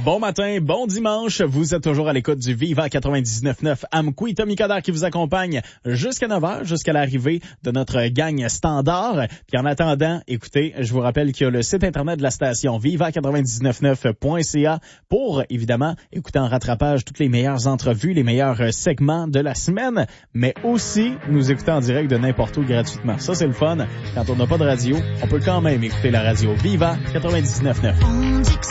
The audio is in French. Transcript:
Bon matin, bon dimanche. Vous êtes toujours à l'écoute du Viva 99.9 Amqui. Tommy Coderre qui vous accompagne jusqu'à 9h, jusqu'à l'arrivée de notre gang standard. Puis en attendant, écoutez, je vous rappelle qu'il y a le site internet de la station viva999.ca pour, évidemment, écouter en rattrapage toutes les meilleures entrevues, les meilleurs segments de la semaine, mais aussi nous écouter en direct de n'importe où gratuitement. Ça, c'est le fun. Quand on n'a pas de radio, on peut quand même écouter la radio Viva 99.9.